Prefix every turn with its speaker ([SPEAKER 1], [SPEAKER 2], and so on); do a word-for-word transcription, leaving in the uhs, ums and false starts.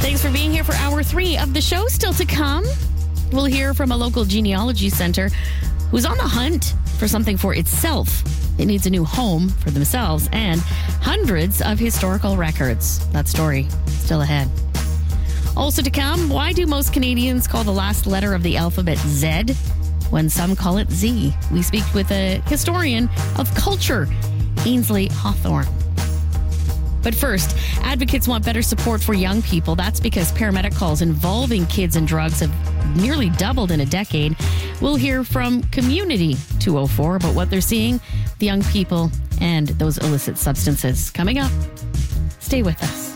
[SPEAKER 1] Thanks for being here for hour three of the show. Still to come, we'll hear from a local genealogy center who's on the hunt for something for itself. It needs a new home for themselves and hundreds of historical records. That story still ahead. Also to come, why do most Canadians call the last letter of the alphabet Z when some call it Z? We speak with a historian of culture, Ainsley Hawthorne. But first, advocates want better support for young people. That's because paramedic calls involving kids and drugs have nearly doubled in a decade. We'll hear from Community two oh four about what they're seeing, the young people, and those illicit substances. Coming up, stay with us.